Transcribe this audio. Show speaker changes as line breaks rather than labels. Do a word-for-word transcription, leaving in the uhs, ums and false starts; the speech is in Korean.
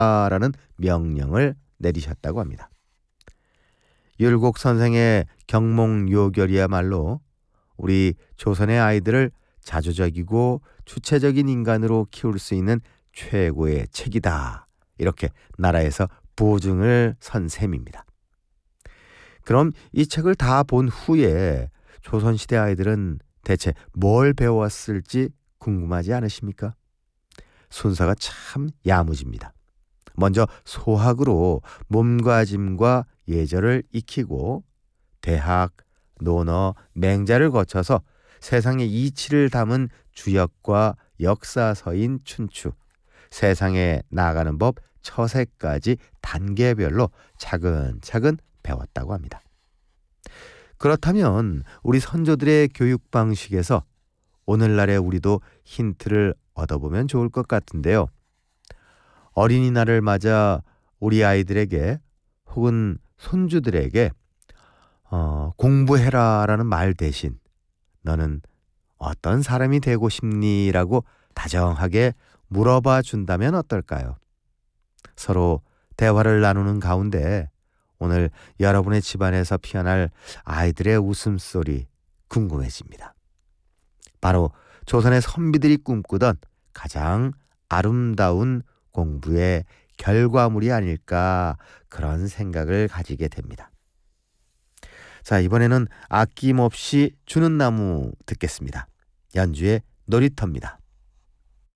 라는 명령을 내리셨다고 합니다. 율곡 선생의 경몽요결이야말로 우리 조선의 아이들을 자조적이고 주체적인 인간으로 키울 수 있는 최고의 책이다, 이렇게 나라에서 보증을 선 셈입니다. 그럼 이 책을 다 본 후에 조선시대 아이들은 대체 뭘 배웠을지 궁금하지 않으십니까? 순서가 참 야무집니다. 먼저 소학으로 몸과 짐과 예절을 익히고, 대학, 논어, 맹자를 거쳐서 세상의 이치를 담은 주역과 역사서인 춘추, 세상에 나아가는 법 처세까지 단계별로 차근차근 배웠다고 합니다. 그렇다면 우리 선조들의 교육 방식에서 오늘날의 우리도 힌트를 얻어보면 좋을 것 같은데요. 어린이날을 맞아 우리 아이들에게 혹은 손주들에게 어, 공부해라라는 말 대신 너는 어떤 사람이 되고 싶니? 라고 다정하게 물어봐 준다면 어떨까요? 서로 대화를 나누는 가운데 오늘 여러분의 집안에서 피어날 아이들의 웃음소리 궁금해집니다. 바로 조선의 선비들이 꿈꾸던 가장 아름다운 공부의 결과물이 아닐까, 그런 생각을 가지게 됩니다. 자, 이번에는 아낌없이 주는 나무 듣겠습니다. 연주의 놀이터입니다.